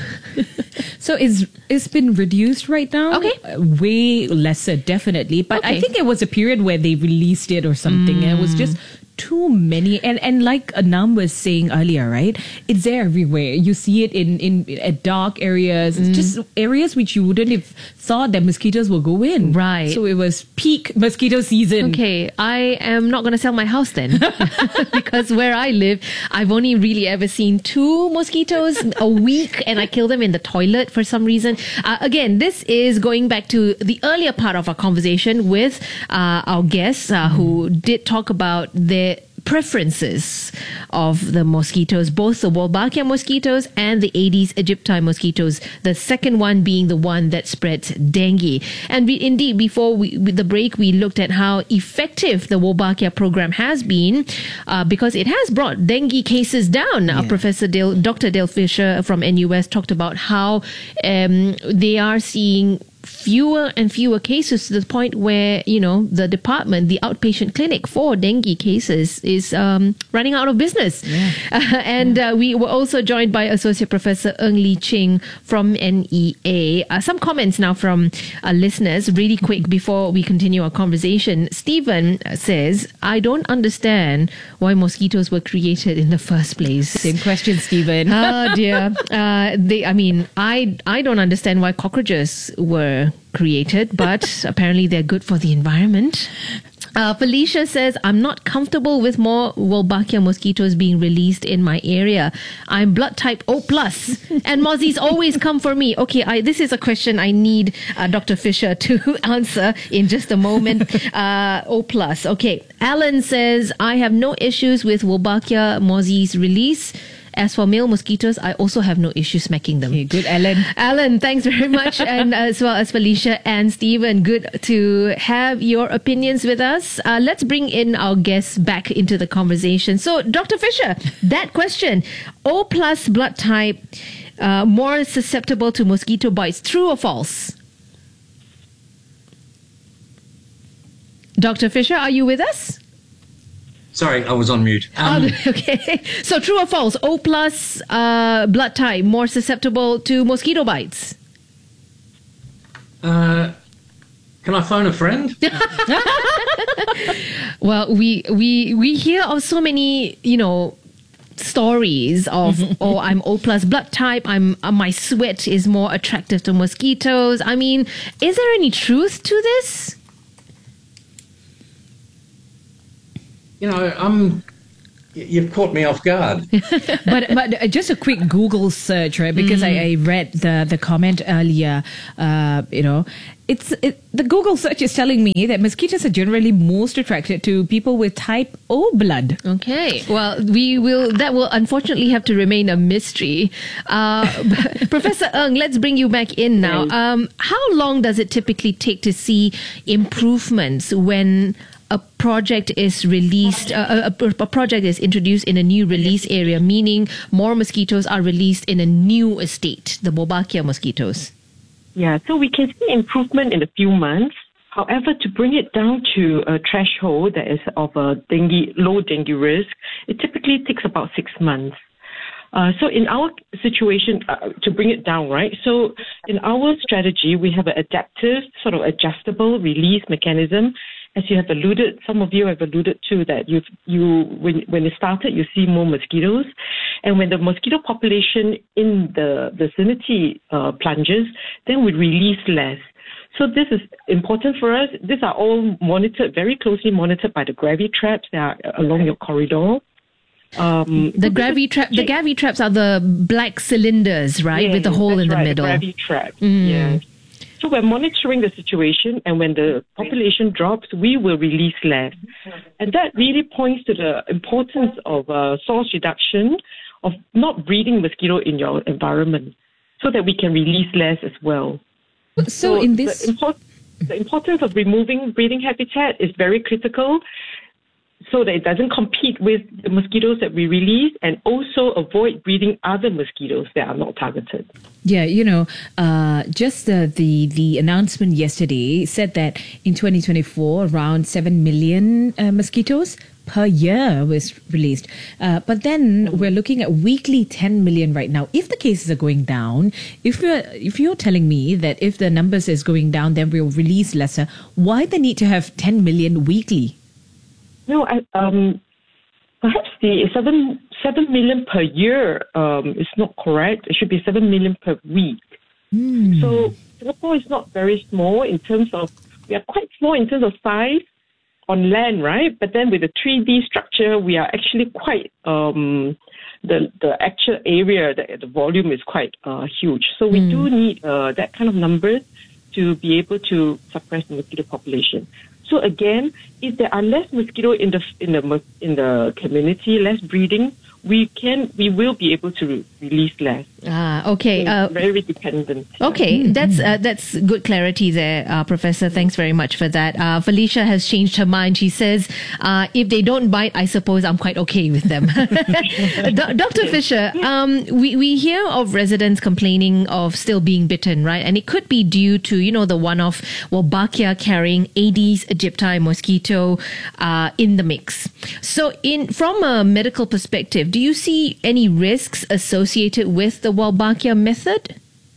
So it's it's been reduced right now. Okay. Uh, way lesser, definitely. But okay. I think it was a period where they released it or something. Mm. And it was just too many. And and like Anam was saying earlier, right? It's there everywhere. You see it in, in at dark areas. It's mm. just areas which you wouldn't have thought that mosquitoes will go in. Right. So it was peak mosquito season. Okay. I am not going to sell my house then. Because where I live, I've only really ever seen two mosquitoes a week and I kill them in the toilet for some reason. Uh, again, this is going back to the earlier part of our conversation with uh, our guests uh, mm. who did talk about their preferences of the mosquitoes, both the Wolbachia mosquitoes and the Aedes aegypti mosquitoes, the second one being the one that spreads dengue. And we, indeed, before we, with the break, we looked at how effective the Wolbachia program has been uh, because it has brought dengue cases down. Yeah. Uh, Professor Dale, Doctor Dale Fisher from N U S talked about how um, they are seeing fewer and fewer cases to the point where, you know, the department, the outpatient clinic for dengue cases is um, running out of business. Yeah. Uh, and yeah. Uh, we were also joined by Associate Professor Ng Lee Ching from N E A. Uh, some comments now from uh, listeners, really quick before we continue our conversation. Stephen says, I don't understand why mosquitoes were created in the first place. Same question, Stephen. Oh dear. Uh, they, I mean, I, I don't understand why cockroaches were created, but apparently they're good for the environment. Uh, Felicia says, I'm not comfortable with more Wolbachia mosquitoes being released in my area. I'm blood type O plus and mozzies always come for me. Okay, I, this is a question I need uh, Doctor Fisher to answer in just a moment. Uh, O plus. Okay. Alan says, I have no issues with Wolbachia mozzies release. As for male mosquitoes, I also have no issue smacking them. Okay, good, Alan. Alan, thanks very much. And as well as Felicia and Stephen, good to have your opinions with us. Uh, let's bring in our guests back into the conversation. So, Doctor Fisher, that question, O plus blood type, uh, more susceptible to mosquito bites, true or false? Doctor Fisher, are you with us? Sorry, I was on mute. Um, Oh, okay. So true or false? O plus uh, blood type more susceptible to mosquito bites. uh, can I phone a friend? Well, we we we hear of so many, you know, stories of oh, I'm O plus blood type. I'm uh, my sweat is more attractive to mosquitoes. I mean, is there any truth to this? You know, I'm. You've caught me off guard. but but uh, just a quick Google search, right? Because I, I read the the comment earlier. Uh, you know, it's it, the Google search is telling me that mosquitoes are generally most attracted to people with type O blood. Okay, well, we will. That will unfortunately have to remain a mystery. Uh, Professor Ng, let's bring you back in now. Um, how long does it typically take to see improvements when a project is released, uh, a, a project is introduced in a new release area, meaning more mosquitoes are released in a new estate, the Wolbachia mosquitoes? Yeah, so we can see improvement in a few months. However, to bring it down to a threshold that is of a dengue, low dengue risk, it typically takes about six months. Uh, so in our situation, uh, to bring it down, right? So in our strategy, we have an adaptive, sort of adjustable release mechanism. As you have alluded, some of you have alluded to that you you when when it started, you see more mosquitoes, and when the mosquito population in the vicinity uh, plunges, then we release less. So this is important for us. These are all monitored, very closely monitored by the gravity traps that are along your corridor. Um, the gravity trap, the gravity traps are the black cylinders, right, yeah, with the hole in the right, middle. The gravity trap. Mm. Yeah. So we're monitoring the situation, and when the population drops, we will release less. And that really points to the importance of uh, source reduction, of not breeding mosquito in your environment, so that we can release less as well. So, so in this... The, import- the importance of removing breeding habitat is very critical, so that it doesn't compete with the mosquitoes that we release, and also avoid breeding other mosquitoes that are not targeted. Yeah, you know, uh, just uh, the the announcement yesterday said that in twenty twenty-four, around seven million uh, mosquitoes per year was released. Uh, but then mm-hmm. we're looking at weekly ten million right now. If the cases are going down, if you're, if you're telling me that if the numbers is going down, then we'll release lesser, why the need to have ten million weekly? No, I, um, perhaps the seven seven million per year um, is not correct. It should be seven million per week. Mm. So Singapore is not very small in terms of, we are quite small in terms of size on land, right? But then with the three D structure, we are actually quite, um, the the actual area, the, the volume is quite uh, huge. So we mm. do need uh, that kind of numbers to be able to suppress the mosquito population. So again, if there are less mosquito in the in the in the community, less breeding, we can we will be able to re- release less. Ah, okay. So Uh, very dependent. Okay, that's uh, that's good clarity there, uh, Professor. Thanks very much for that. Uh, Felicia has changed her mind. She says, uh, if they don't bite, I suppose I'm quite okay with them. Do- Doctor Fisher, um, we, we hear of residents complaining of still being bitten, right? And it could be due to, you know, the one-off Wolbachia carrying Aedes aegypti mosquito uh, in the mix. So in from a medical perspective, do you see any risks associated with the Wolbachia method?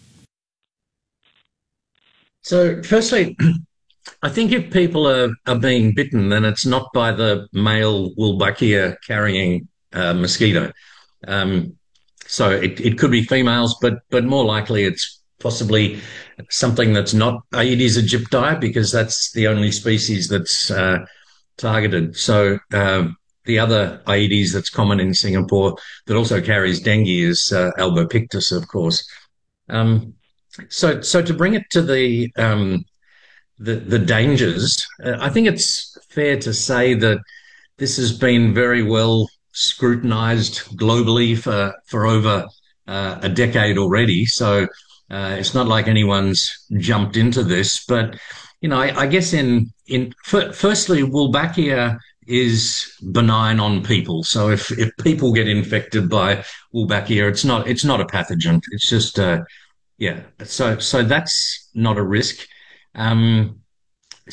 So, firstly, I think if people are, are being bitten, then it's not by the male Wolbachia carrying uh, mosquito. Um, so it, it could be females, but but more likely it's possibly something that's not Aedes aegypti, because that's the only species that's uh, targeted. So um, the other Aedes that's common in Singapore that also carries dengue is uh, Albopictus, of course. Um, so, so to bring it to the um, the, the dangers, uh, I think it's fair to say that this has been very well scrutinised globally for for over uh, a decade already. So uh, it's not like anyone's jumped into this, but you know, I, I guess in in f- firstly, Wolbachia is benign on people. So if, if people get infected by Wolbachia, it's not it's not a pathogen. It's just uh yeah. So so that's not a risk. Um,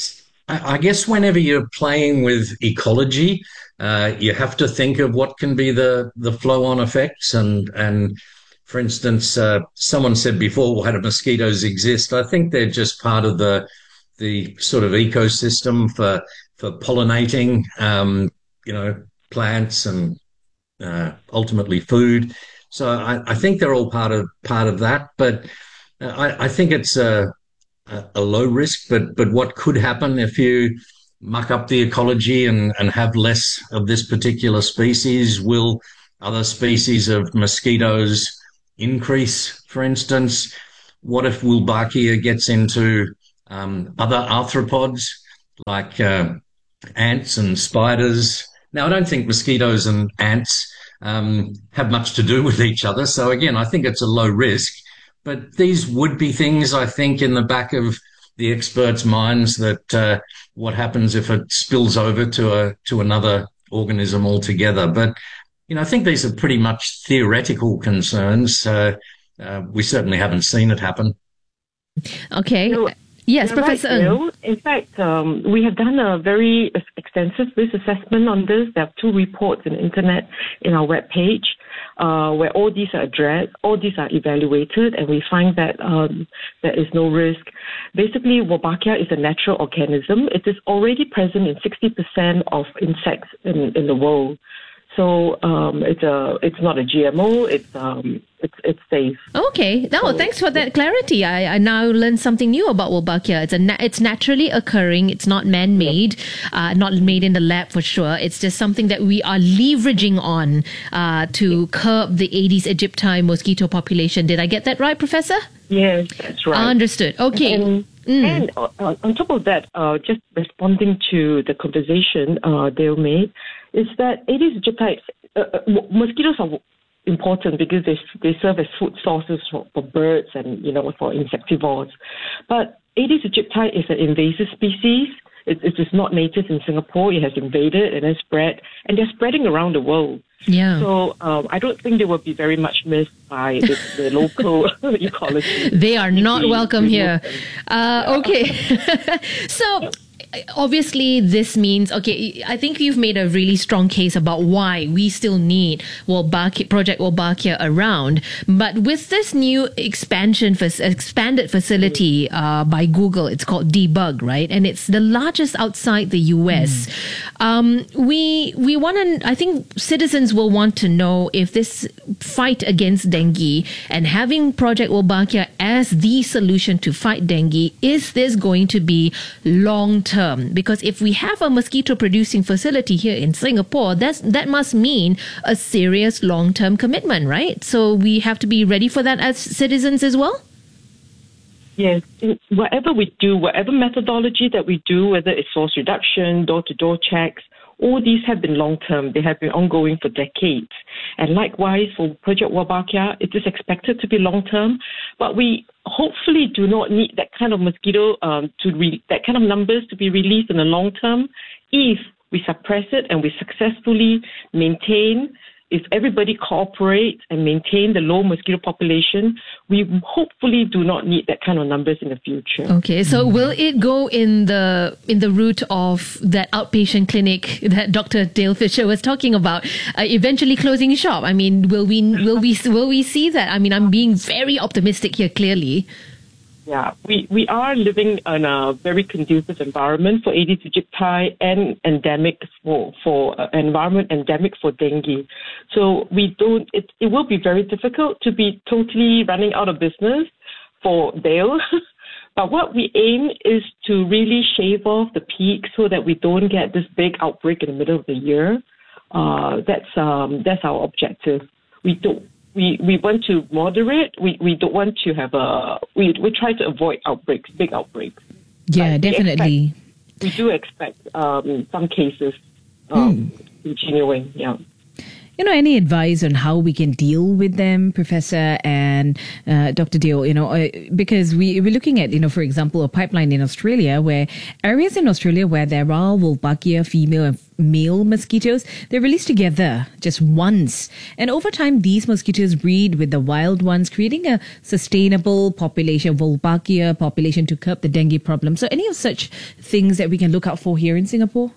I, I guess whenever you're playing with ecology, uh, you have to think of what can be the, the flow-on effects. And, and for instance, uh, someone said before, why do mosquitoes exist? I think they're just part of the the sort of ecosystem for for pollinating, um, you know, plants and uh, ultimately food. So I, I think they're all part of part of that. But I, I think it's a, a, a low risk. But but what could happen if you muck up the ecology and, and have less of this particular species? Will other species of mosquitoes increase, for instance? What if Wolbachia gets into um, other arthropods like uh, ants and spiders? Now, I don't think mosquitoes and ants um, have much to do with each other. So again, I think it's a low risk. But these would be things, I think, in the back of the experts' minds that uh, what happens if it spills over to a to another organism altogether. But you know, I think these are pretty much theoretical concerns. Uh, uh, we certainly haven't seen it happen. Okay. No, yes, you're Professor right, Ng. Bill. In fact, um, we have done a very extensive risk assessment on this. There are two reports on the internet in our webpage uh, where all these are addressed, all these are evaluated, and we find that um, there is no risk. Basically, Wolbachia is a natural organism. It is already present in sixty percent of insects in, in the world. So um, it's a it's not a G M O. It's um it's it's safe. Okay. No, So- thanks for that clarity. I, I now learned something new about Wolbachia. It's a na- it's naturally occurring. It's not man-made, uh, not made in the lab for sure. It's just something that we are leveraging on uh, to curb the Aedes aegypti mosquito population. Did I get that right, Professor? Yes, that's right. Understood. Okay. And, and uh, uh, on top of that, uh, just responding to the conversation uh, Dale made, is that Aedes aegypti, uh, uh, mo- mosquitoes are important because they they serve as food sources for, for birds and, you know, for insectivores. But Aedes aegypti is an invasive species. It, it is not native in Singapore. It has invaded and has spread, and they're spreading around the world. Yeah. So um, I don't think they will be very much missed by the, the local ecology. They are not We- welcome we here. move them. Uh, okay. So obviously this means, okay, I think you've made a really strong case about why we still need Wolbachia, Project Wolbachia around. But with this new expansion, fac- expanded facility uh, by Google, it's called Debug, right? And it's the largest outside the U S. Mm. Um, we we want to, I think citizens will want to know if this fight against dengue and having Project Wolbachia as the solution to fight dengue, is this going to be long-term? Because if we have a mosquito producing facility here in Singapore, that's, that must mean a serious long-term commitment, right? So we have to be ready for that as citizens as well? Yes, in- whatever we do, whatever methodology that we do, whether it's source reduction, door-to-door checks, all these have been long-term. They have been ongoing for decades. And likewise, for Project Wolbachia, it is expected to be long-term. But we hopefully do not need that kind of mosquito, um, to re- that kind of numbers to be released in the long term if we suppress it and we successfully maintain. If everybody cooperates and maintain the low mosquito population, we hopefully do not need that kind of numbers in the future. Okay, so will it go in the in the route of that outpatient clinic that Doctor Dale Fisher was talking about, uh, eventually closing shop? I mean, will we will we will we see that? I mean, I'm being very optimistic here, clearly. Yeah, we, we are living in a very conducive environment for Aedes aegypti and endemic for for uh, environment endemic for dengue. So we don't. It it will be very difficult to be totally running out of business for Dale. But what we aim is to really shave off the peak so that we don't get this big outbreak in the middle of the year. Uh, that's um that's our objective. We don't. We, we want to moderate. We, we don't want to have a. We we try to avoid outbreaks, big outbreaks. Yeah, But we definitely. expect- We do expect um, some cases um, continuing. Yeah. You know, any advice on how we can deal with them, Professor and uh, Doctor Deo? You know, uh, because we, we're looking at, you know, for example, a pipeline in Australia where areas in Australia where there are Wolbachia female and male mosquitoes, they're released together just once. And over time, these mosquitoes breed with the wild ones, creating a sustainable population, Wolbachia population to curb the dengue problem. So any of such things that we can look out for here in Singapore?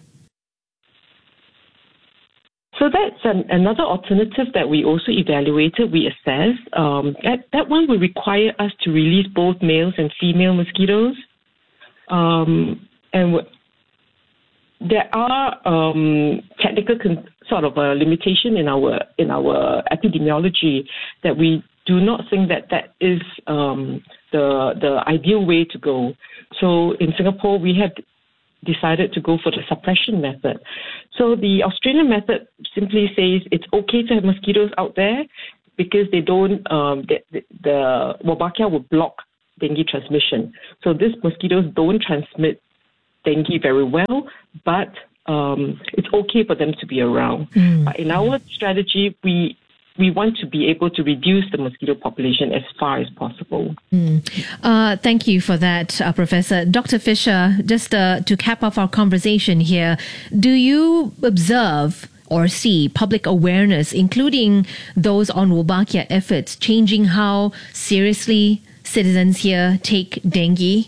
So that's an, another alternative that we also evaluated, we assessed. Um, that, that one will require us to release both males and female mosquitoes. Um, and w- there are um, technical con- sort of a limitation in our in our epidemiology that we do not think that that is um, the the ideal way to go. So in Singapore, we have decided to go for the suppression method. So the Australian method simply says it's okay to have mosquitoes out there because they don't, um, the, the, the Wolbachia will block dengue transmission. So these mosquitoes don't transmit dengue very well, but um, it's okay for them to be around. Mm. But in our strategy, we we want to be able to reduce the mosquito population as far as possible. Mm. Uh, thank you for that, uh, Professor. Doctor Fisher, just uh, to cap off our conversation here, do you observe or see public awareness, including those on Wolbachia efforts, changing how seriously citizens here take dengue?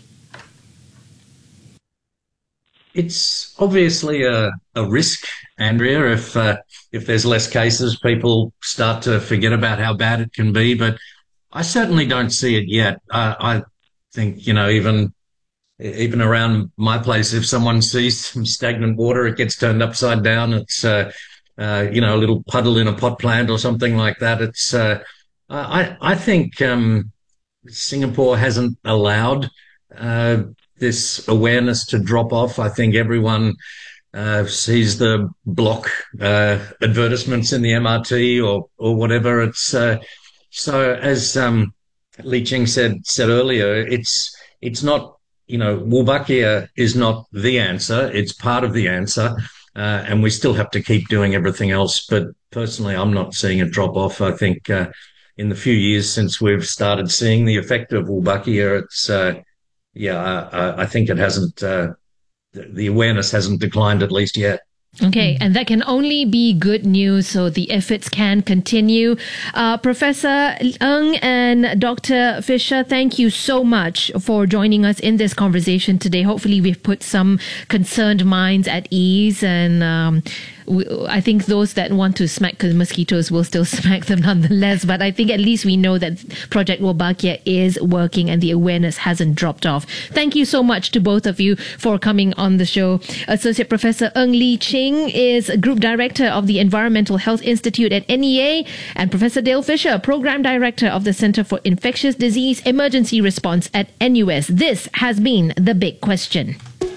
It's obviously a, a risk, Andrea. If uh, if there's less cases, people start to forget about how bad it can be. But I certainly don't see it yet. Uh, I think, you know, even even around my place, if someone sees some stagnant water, it gets turned upside down. It's uh, uh, you know, a little puddle in a pot plant or something like that. It's uh, I I think um, Singapore hasn't allowed Uh, this awareness to drop off. I think everyone uh, sees the block uh, advertisements in the M R T or or whatever. It's uh, so as um, Li Ching said said earlier, it's it's not, you know, Wolbachia is not the answer. It's part of the answer, uh, and we still have to keep doing everything else. But personally, I'm not seeing a drop off. I think uh, in the few years since we've started seeing the effect of Wolbachia, it's uh, Yeah, I, I think it hasn't, uh, the awareness hasn't declined at least yet. Okay, and that can only be good news, so the efforts can continue. Uh, Professor Ng and Doctor Fisher, thank you so much for joining us in this conversation today. Hopefully we've put some concerned minds at ease, and um, we, I think those that want to smack the mosquitoes will still smack them nonetheless. But I think at least we know that Project Wolbachia is working and the awareness hasn't dropped off. Thank you so much to both of you for coming on the show. Associate Professor Ng Li Ching is Group Director of the Environmental Health Institute at N E A, and Professor Dale Fisher, Program Director of the Centre for Infectious Disease Emergency Response at N U S. This has been The Big Question.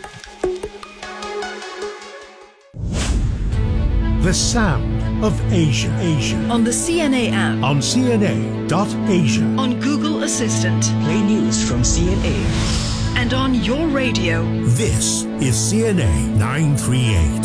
The sound of Asia. Asia. On the C N A app. On C N A dot Asia. On Google Assistant. Play news from C N A. And on your radio. This is C N A nine thirty-eight.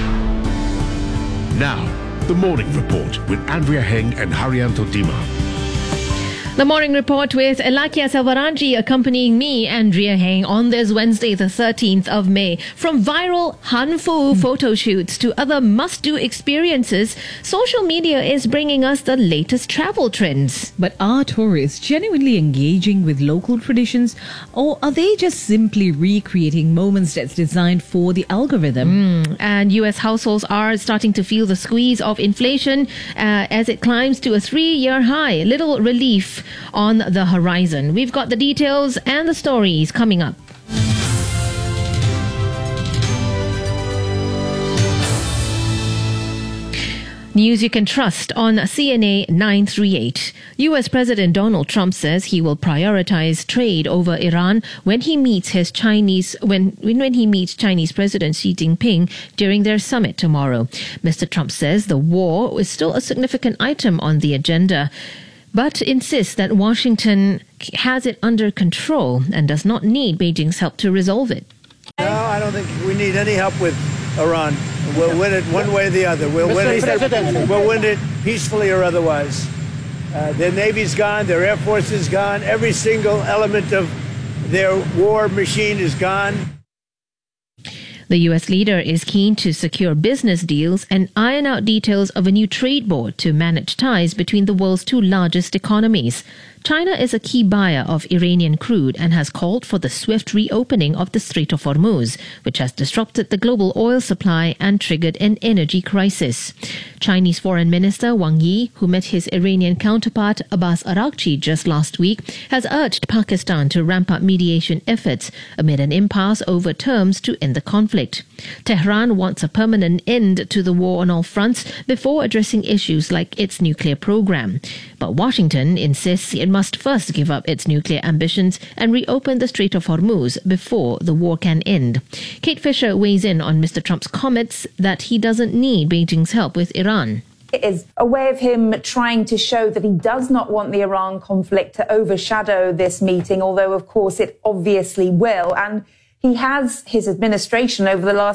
Now, the Morning Report with Andrea Heng and Haryanto Dima. The Morning Report with Elakia Selvaranji accompanying me, Andrea Heng, on this Wednesday, the thirteenth of May. From viral Hanfu photo shoots to other must-do experiences, social media is bringing us the latest travel trends. But are tourists genuinely engaging with local traditions, or are they just simply recreating moments that's designed for the algorithm? Mm. And U S households are starting to feel the squeeze of inflation uh, as it climbs to a three-year high. Little relief on the horizon. We've got the details and the stories coming up. News you can trust on C N A nine thirty-eight. U S President Donald Trump says he will prioritize trade over Iran when he meets his Chinese when when he meets Chinese President Xi Jinping during their summit tomorrow. Mister Trump says the war is still a significant item on the agenda, but insists that Washington has it under control and does not need Beijing's help to resolve it. No, I don't think we need any help with Iran. We'll win it one way or the other. We'll win it. We'll win it peacefully or otherwise. Uh, their Navy's gone. Their Air Force is gone. Every single element of their war machine is gone. The U S leader is keen to secure business deals and iron out details of a new trade board to manage ties between the world's two largest economies. China is a key buyer of Iranian crude and has called for the swift reopening of the Strait of Hormuz, which has disrupted the global oil supply and triggered an energy crisis. Chinese Foreign Minister Wang Yi, who met his Iranian counterpart Abbas Araghchi just last week, has urged Pakistan to ramp up mediation efforts amid an impasse over terms to end the conflict. Tehran wants a permanent end to the war on all fronts before addressing issues like its nuclear program. But Washington insists it must first give up its nuclear ambitions and reopen the Strait of Hormuz before the war can end. Kate Fisher weighs in on Mister Trump's comments that he doesn't need Beijing's help with Iran. It is a way of him trying to show that he does not want the Iran conflict to overshadow this meeting, although, of course, it obviously will. And he has his administration over the last